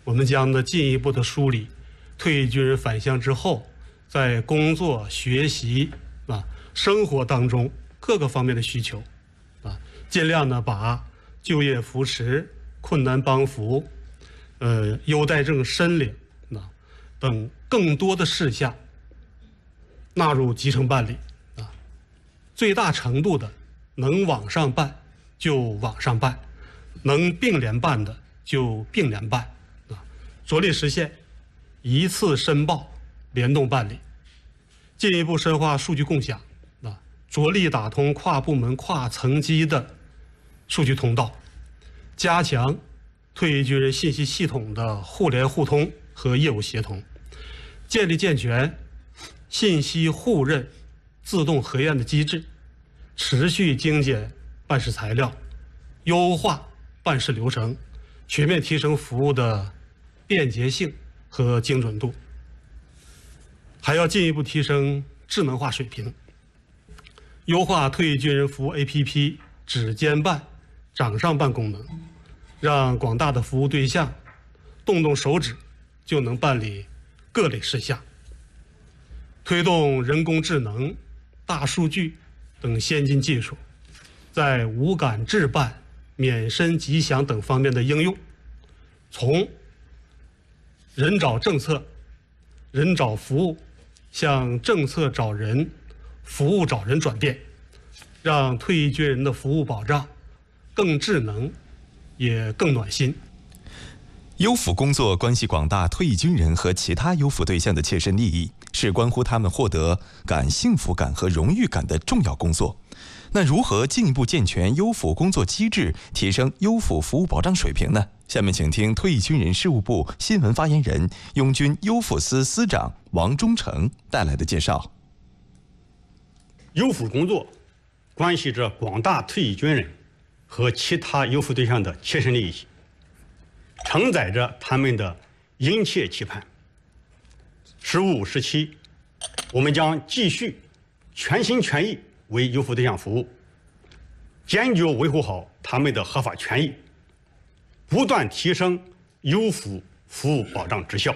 我们将进一步的梳理退役军人返乡之后在工作、学习生活当中各个方面的需求尽量呢把就业扶持、困难帮扶、优待证申领等更多的事项纳入集成办理最大程度的能往上办就往上办，能并联办的就并联办着力实现一次申报、联动办理，进一步深化数据共享着力打通跨部门、跨层级的数据通道，加强退役军人信息系统的互联互通和业务协同，建立健全信息互认、自动核验的机制，持续精简办事材料，优化办事流程，全面提升服务的便捷性和精准度。还要进一步提升智能化水平，优化退役军人服务 APP 指尖办、掌上办功能，让广大的服务对象动手指就能办理各类事项。推动人工智能、大数据等先进技术在无感制办、免申吉祥等方面的应用，从人找政策、人找服务向政策找人、服务找人转变，让退役军人的服务保障更智能也更暖心。 优抚工作关系广大退役军人和其他优抚对象的切身利益，是关乎他们获得幸福感和荣誉感的重要工作。那如何进一步健全优抚工作机制，提升优抚服务保障水平呢？下面请听退役军人事务部新闻发言人、拥军优抚司司长王忠诚带来的介绍。 优抚工作关系着广大退役军人和其他优抚对象的切身利益，承载着他们的殷切期盼。时务时期，我们将继续全心全意为优抚对象服务，坚决维护好他们的合法权益，不断提升优抚服务保障质效，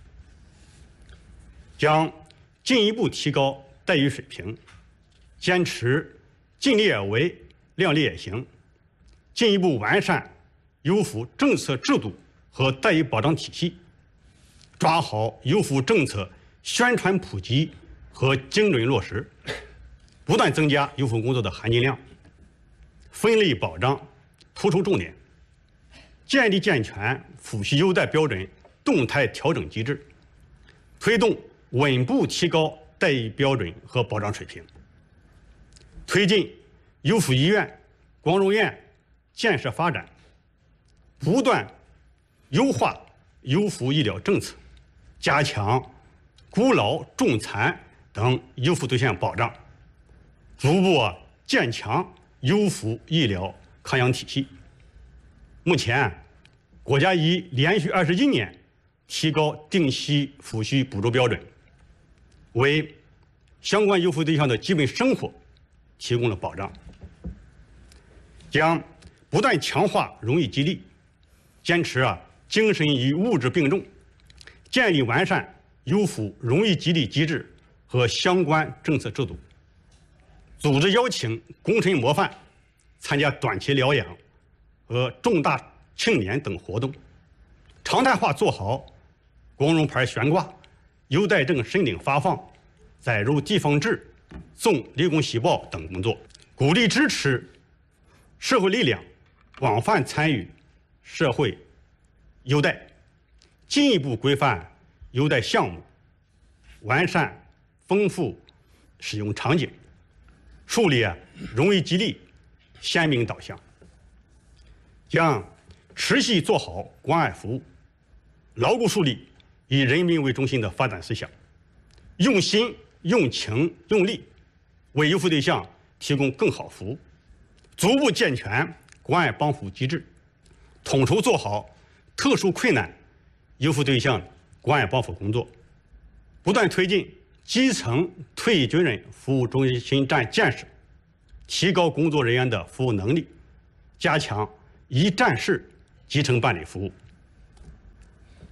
将进一步提高待遇水平，坚持尽力而为、量力而行，进一步完善优抚政策制度和待遇保障体系，抓好优抚政策宣传普及和精准落实，不断增加优抚工作的含金量，分类保障突出重点，建立健全抚恤优待标准动态调整机制，推动稳步提高待遇标准和保障水平，推进优抚医院、光荣院建设发展，不断优化优抚医疗政策，加强孤老、重残等优抚对象保障，逐步建强优抚医疗康养体系。目前，国家已连续21年提高定期抚恤补助标准，为相关优抚对象的基本生活提供了保障。将不断强化荣誉激励，坚持精神与物质并重，建立完善优抚荣誉激励机制和相关政策制度，组织邀请功臣模范参加短期疗养和重大庆典等活动，常态化做好光荣牌悬挂、优待证申领发放、载入地方志、送立功喜报等工作，鼓励支持社会力量广泛参与社会优待，进一步规范优待项目，完善丰富使用场景，树立荣誉激励鲜明导向，将持续做好关爱服务，牢固树立以人民为中心的发展思想，用心、用情、用力为优抚对象提供更好服务，逐步健全关爱帮扶机制，统筹做好特殊困难优抚对象关爱帮扶工作，不断推进基层退役军人服务中心站建设，提高工作人员的服务能力，加强一站式集成办理服务。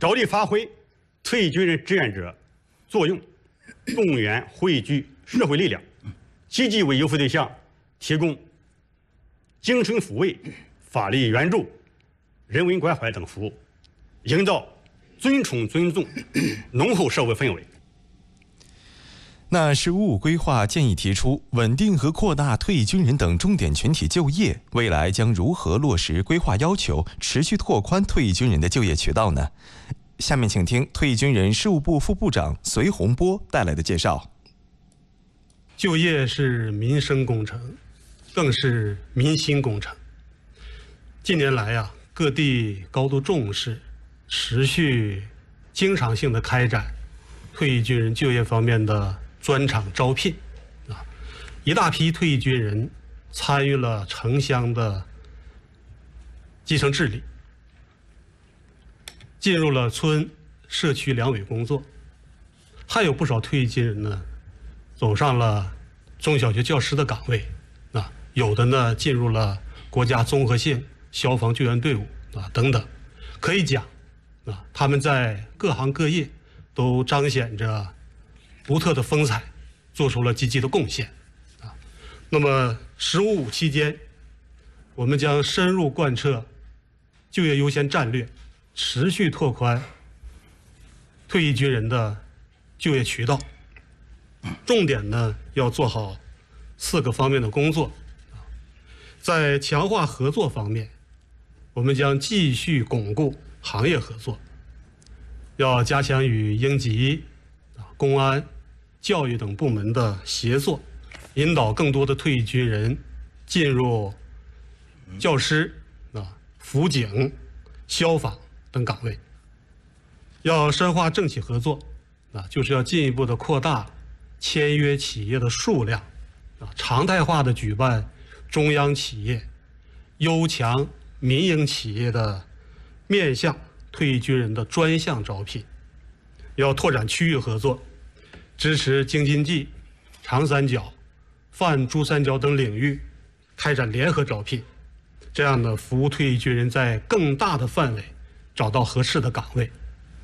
着力发挥退役军人志愿者作用，动员汇聚社会力量，积极为优抚对象提供精神抚慰、法律援助、人文关怀等服务，营造尊崇尊重浓厚社会氛围。 那是五五规划建议提出稳定和扩大退役军人等重点群体就业，未来将如何落实规划要求，持续拓宽退役军人的就业渠道呢？下面请听退役军人事务部副部长隋洪波带来的介绍。 就业是民生工程，更是民心工程。近年来各地高度重视，持续经常性的开展退役军人就业方面的专场招聘一大批退役军人参与了城乡的基层治理，进入了村社区两委工作，还有不少退役军人呢走上了中小学教师的岗位有的呢进入了国家综合性消防救援队伍等等。可以讲他们在各行各业都彰显着独特的风采，做出了积极的贡献那么15.5期间，我们将深入贯彻就业优先战略，持续拓宽退役军人的就业渠道，重点呢要做好4个方面的工作。在强化合作方面，我们将继续巩固行业合作，要加强与应急、公安、教育等部门的协作，引导更多的退役军人进入教师、辅警、消防等岗位。要深化政企合作，就是要进一步的扩大签约企业的数量，常态化的举办中央企业、优强民营企业的面向退役军人的专项招聘。要拓展区域合作，支持京津冀、长三角、泛珠三角等领域开展联合招聘，这样呢，服务退役军人在更大的范围找到合适的岗位。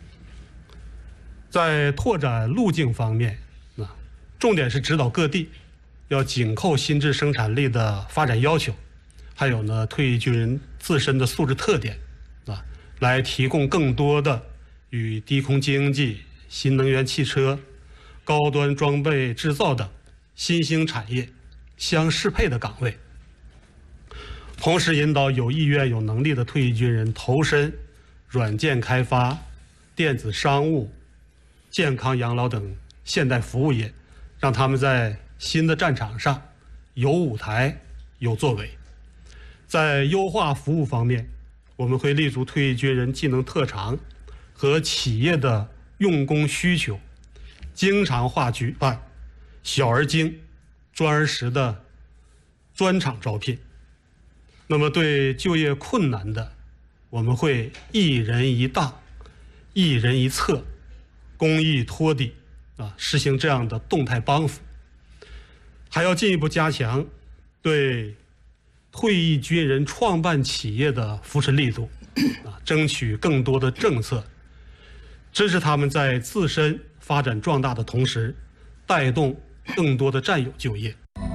在拓展路径方面，重点是指导各地要紧扣新质生产力的发展要求，还有呢退役军人自身的素质特点来提供更多的与低空经济、新能源汽车、高端装备制造等新兴产业相适配的岗位，同时引导有意愿、有能力的退役军人投身软件开发、电子商务、健康养老等现代服务业，让他们在新的战场上有舞台、有作为。在优化服务方面，我们会立足退役军人技能特长和企业的用工需求，经常化举办小而精、专而实的专场招聘。那么对就业困难的，我们会一人一档、一人一策、公益托底实行这样的动态帮扶。还要进一步加强对退役军人创办企业的扶持力度争取更多的政策，支持他们在自身发展壮大的同时，带动更多的战友就业。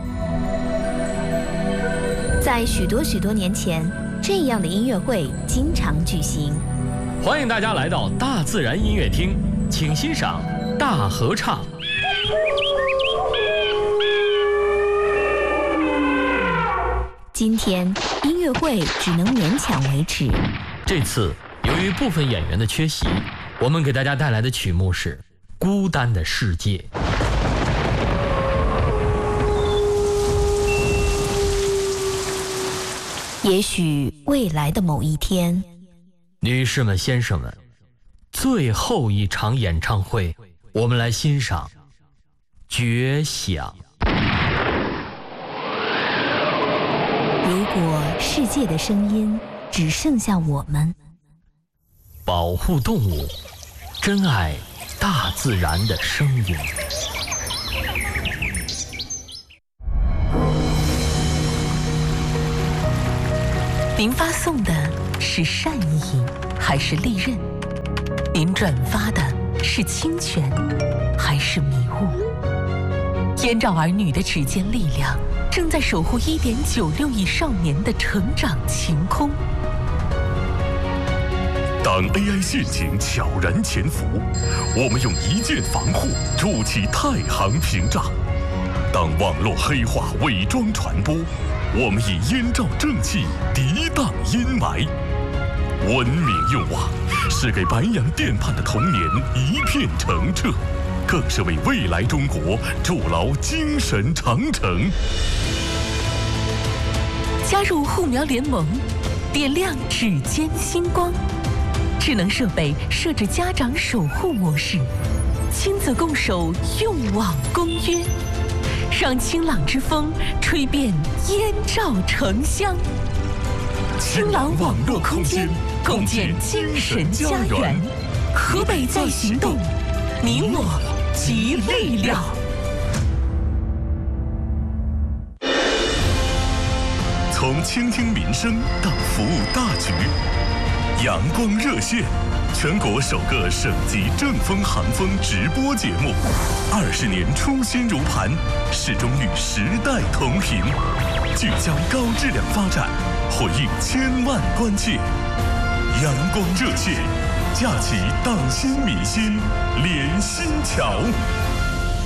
在许多年前，这样的音乐会经常举行。 欢迎大家来到大自然音乐厅，请欣赏大合唱。 今天音乐会只能勉强维持。 这次由于部分演员的缺席，我们给大家带来的曲目是《孤单的世界》。 也许未来的某一天， 女士们、先生们，最后一场演唱会，我们来欣赏《绝响》。 如果世界的声音只剩下我们， 保护动物，珍爱大自然的声音。 您发送的是善意还是利刃？ 您转发的是清泉，还是迷雾？燕赵儿女的指尖力量，正在守护1.96亿少年的成长晴空。 当 AI 陷阱悄然潜伏，我们用一键防护筑起太行屏障；当网络黑话伪装传播，我们以燕赵正气涤荡阴霾。文明用网是给白洋淀畔的童年一片澄澈，更是为未来中国筑牢精神长城。 加入护苗联盟，点亮指尖星光。智能设备设置家长守护模式，亲子共守用网公约，让清朗之风吹遍燕赵城乡。清朗网络空间，共建精神家园。河北在行动，你我集力量。 从倾听民生到服务大局，阳光热线，全国首个省级正风航风直播节目，20年初心如磐，始终与时代同频，聚焦高质量发展，回应千万关切。阳光热线，架起党心民心连心桥。